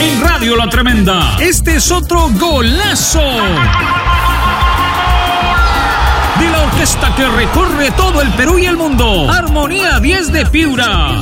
En Radio La Tremenda, este es otro golazo de la orquesta que recorre todo el Perú y el mundo. Armonía 10 de Piura.